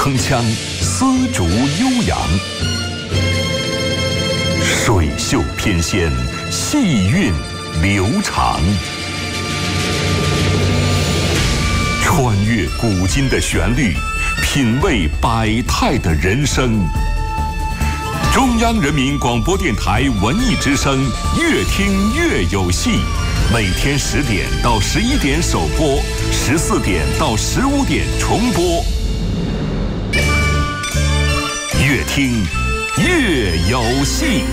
铿锵，丝竹悠扬；水袖翩跹，细韵流长。穿越古今的旋律，品味百态的人生。中央人民广播电台文艺之声，越听越有戏。每天10点到11点首播，14点到15点重播。越听越有戏。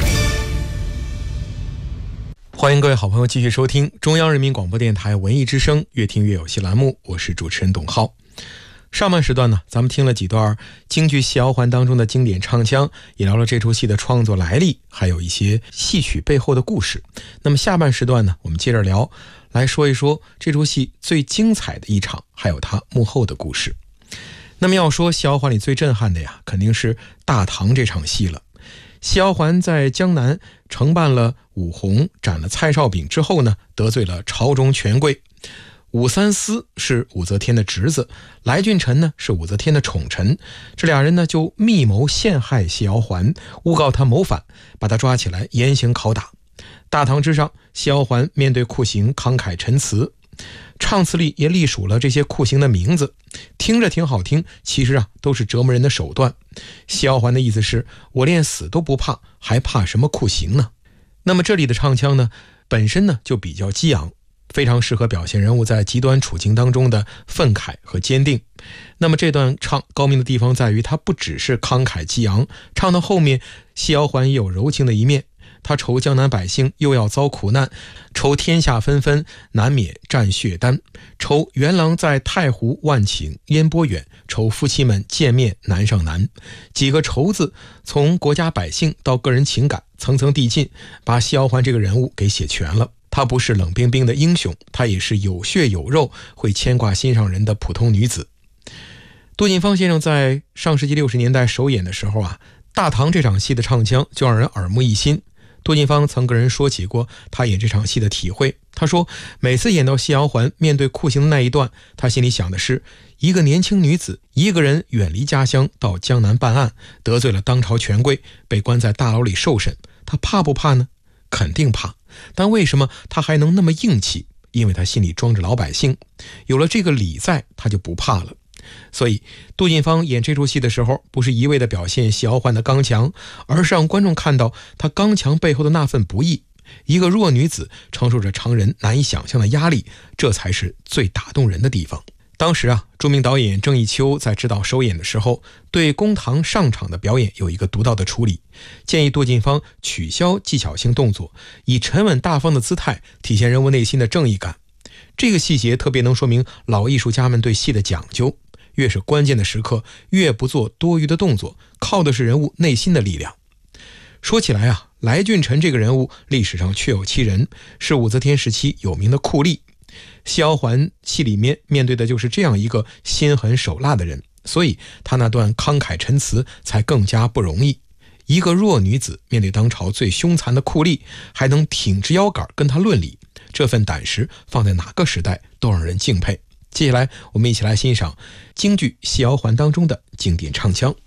欢迎各位好朋友继续收听中央人民广播电台文艺之声越听越有戏栏目，我是主持人董浩。上半时段呢，咱们听了几段京剧《戏摇环》当中的经典唱腔，也聊了这出戏的创作来历，还有一些戏曲背后的故事。那么下半时段呢，我们接着聊，来说一说这出戏最精彩的一场，还有它幕后的故事。那么要说《戏摇环》里最震撼的呀，肯定是大唐这场戏了。戏摇环在江南承办了武红，斩了蔡少炳之后呢，得罪了朝中权贵。武三思是武则天的侄子，来俊臣呢是武则天的宠臣，这俩人呢就密谋陷害戏摇环，诬告他谋反，把他抓起来严刑拷打。大堂之上，戏摇环面对酷刑慷慨陈词，唱词里也隶属了这些酷刑的名字，听着挺好听，其实都是折磨人的手段。戏摇环的意思是，我连死都不怕，还怕什么酷刑呢？那么这里的唱腔呢，本身呢就比较激昂，非常适合表现人物在极端处境当中的愤慨和坚定。那么这段唱高明的地方在于，它不只是慷慨激昂，唱到后面，戏摇环也有柔情的一面。他愁江南百姓又要遭苦难，愁天下纷纷难免蘸血丹，愁元郎在太湖万顷烟波远，愁夫妻们见面难上难。几个愁字从国家百姓到个人情感层层递进，把戏摇环这个人物给写全了。她不是冷冰冰的英雄，她也是有血有肉，会牵挂心上人的普通女子。杜近芳先生在上世纪60年代首演的时候大唐这场戏的唱腔就让人耳目一新。杜近芳曾跟人说起过他演这场戏的体会，他说每次演到戏摇环面对酷刑的那一段，他心里想的是，一个年轻女子一个人远离家乡到江南办案，得罪了当朝权贵，被关在大牢里受审，他怕不怕呢？肯定怕。但为什么他还能那么硬气？因为他心里装着老百姓，有了这个理在，他就不怕了。所以杜近芳演这出戏的时候，不是一味的表现戏摇环的刚强，而是让观众看到他刚强背后的那份不易。一个弱女子承受着常人难以想象的压力，这才是最打动人的地方。当时著名导演郑义秋在指导首演的时候，对公堂上场的表演有一个独到的处理，建议杜近芳取消技巧性动作，以沉稳大方的姿态体现人物内心的正义感。这个细节特别能说明老艺术家们对戏的讲究，越是关键的时刻，越不做多余的动作，靠的是人物内心的力量。说起来来俊臣这个人物历史上确有其人，是武则天时期有名的酷吏。戏摇环戏里面面对的就是这样一个心狠手辣的人，所以他那段慷慨陈词才更加不容易。一个弱女子面对当朝最凶残的酷吏，还能挺直腰杆跟他论理，这份胆识放在哪个时代都让人敬佩。接下来我们一起来欣赏京剧《戏摇环》当中的经典唱腔。